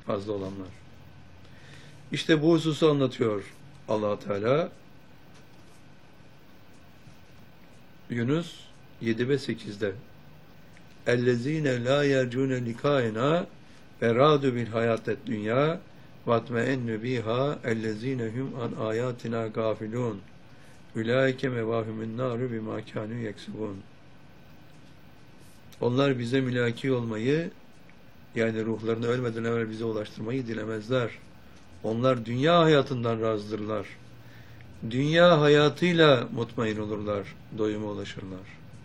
fazla olanlar. İşte bu hususu anlatıyor Allah Teala. Yunus 7 ve 8'de. اَلَّذ۪ينَ لَا يَرْجُونَ لِقَائِنَا وَرَادُ بِالْحَيَاةِ الدُّنْيَا وَاتْمَئَنُّ بِهَا اَلَّذ۪ينَ هُمْ عَنْ آيَاتِنَا غَافِلُونَ اُولَٰئِكَ مَوَاهُمُ النَّارُ بِمَا كَانُوا يَكْسِبُونَ. Onlar bize mülaki olmayı, yani ruhlarını ölmeden evvel bize ulaştırmayı dilemezler. Onlar dünya hayatından razıdırlar. Dünya hayatıyla mutmain olurlar, doyuma ulaşırlar.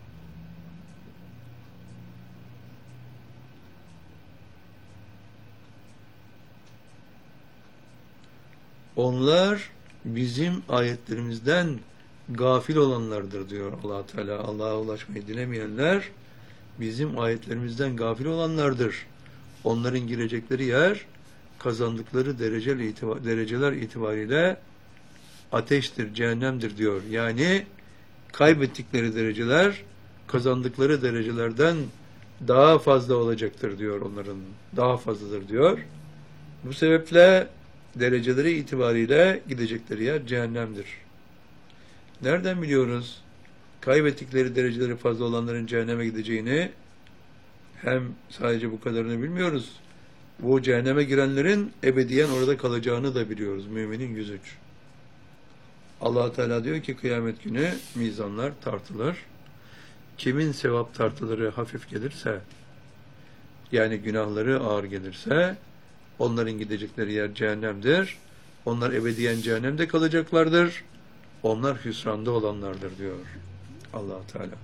Onlar bizim ayetlerimizden gafil olanlardır diyor Allah Teala. Allah'a ulaşmayı dilemeyenler bizim ayetlerimizden gafil olanlardır. Onların girecekleri yer kazandıkları dereceler itibariyle ateştir, cehennemdir diyor. Yani kaybettikleri dereceler kazandıkları derecelerden daha fazla olacaktır diyor onların. Daha fazladır diyor. Bu sebeple dereceleri itibariyle gidecekleri yer cehennemdir. Nereden biliyoruz? Kaybettikleri dereceleri fazla olanların cehenneme gideceğini, hem sadece bu kadarını bilmiyoruz. Bu cehenneme girenlerin ebediyen orada kalacağını da biliyoruz. Müminin 103. Allah Teala diyor ki kıyamet günü mizanlar tartılır. Kimin sevap tartıları hafif gelirse, yani günahları ağır gelirse, onların gidecekleri yer cehennemdir. Onlar ebediyen cehennemde kalacaklardır. Onlar hüsranda olanlardır diyor Allah Teala.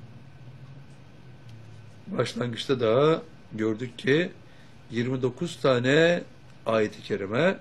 Başlangıçta da gördük ki 29 tane ayet-i kerime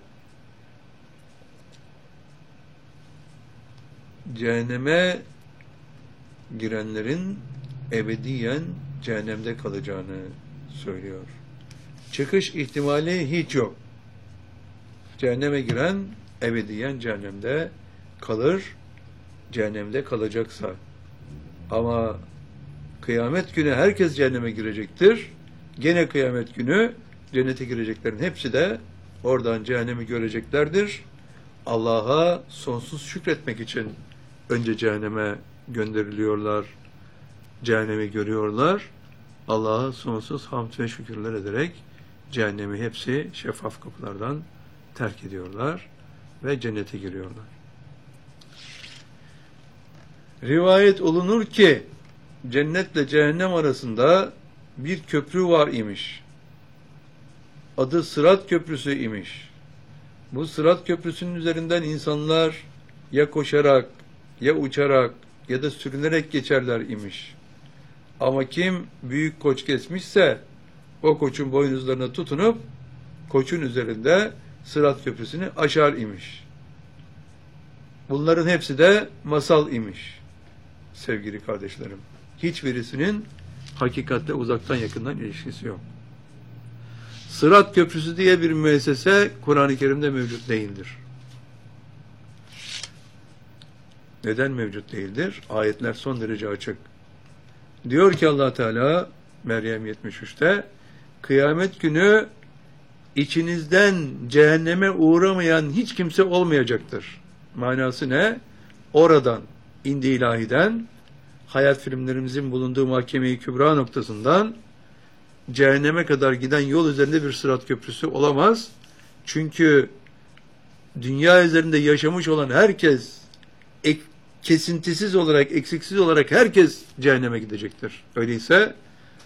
cehenneme girenlerin ebediyen cehennemde kalacağını söylüyor. Çıkış ihtimali hiç yok. Cehenneme giren ebediyen cehennemde kalır, cehennemde kalacaksa. Ama kıyamet günü herkes cehenneme girecektir. Gene kıyamet günü cennete gireceklerin hepsi de oradan cehennemi göreceklerdir. Allah'a sonsuz şükretmek için önce cehenneme gönderiliyorlar, cehennemi görüyorlar. Allah'a sonsuz hamd ve şükürler ederek cehennemi hepsi şeffaf kapılardan terk ediyorlar ve cennete giriyorlar. Rivayet olunur ki cennetle cehennem arasında bir köprü var imiş. Adı Sırat Köprüsü imiş. Bu Sırat Köprüsü'nün üzerinden insanlar ya koşarak, ya uçarak, ya da sürünerek geçerler imiş. Ama kim büyük koç kesmişse, o koçun boynuzlarına tutunup, koçun üzerinde Sırat Köprüsü'nü aşar imiş. Bunların hepsi de masal imiş. Sevgili kardeşlerim, hiçbirisinin hakikatle uzaktan yakından ilişkisi yok. Sırat Köprüsü diye bir müessese Kur'an-ı Kerim'de mevcut değildir. Neden mevcut değildir? Ayetler son derece açık. Diyor ki Allah Teala Meryem 73'te, kıyamet günü içinizden cehenneme uğramayan hiç kimse olmayacaktır. Manası ne? Oradan, indi ilahiden, hayat filmlerimizin bulunduğu mahkeme-i kübra noktasından cehenneme kadar giden yol üzerinde bir sırat köprüsü olamaz. Çünkü dünya üzerinde yaşamış olan herkes, kesintisiz olarak, eksiksiz olarak herkes cehenneme gidecektir. Öyleyse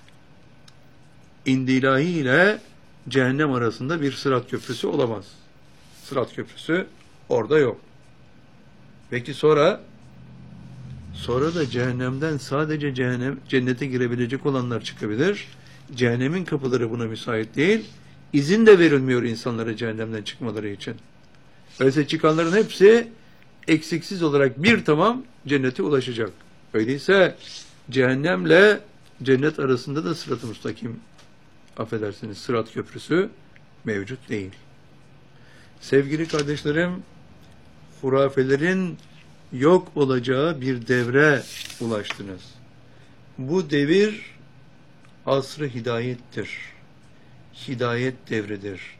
indi ilahi ile cehennem arasında bir sırat köprüsü olamaz. Sırat köprüsü orada yok. Peki sonra da cehennemden sadece cennete girebilecek olanlar çıkabilir. Cehennemin kapıları buna müsait değil. İzin de verilmiyor insanlara cehennemden çıkmaları için. Öyleyse çıkanların hepsi eksiksiz olarak bir tamam cennete ulaşacak. Öyleyse cehennemle cennet arasında da sırat-ı müstakim, affedersiniz, sırat köprüsü mevcut değil. Sevgili kardeşlerim, hurafelerin yok olacağı bir devre ulaştınız. Bu devir asr-ı hidayettir. Hidayet devridir.